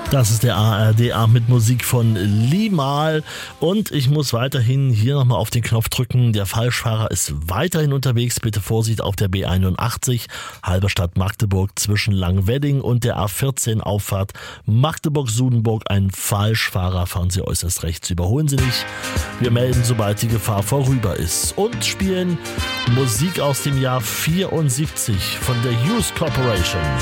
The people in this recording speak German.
Das ist der ARD-Abend mit Musik von Limahl. Und ich muss weiterhin hier nochmal auf den Knopf drücken. Der Falschfahrer ist weiterhin unterwegs. Bitte Vorsicht auf der B81, Halberstadt Magdeburg zwischen Langwedding und der A14 Auffahrt Magdeburg-Sudenburg. Ein Falschfahrer, fahren Sie äußerst rechts. Überholen Sie nicht. Wir melden, sobald die Gefahr vorüber ist. Und spielen Musik aus dem Jahr 74 von der Youth Corporation.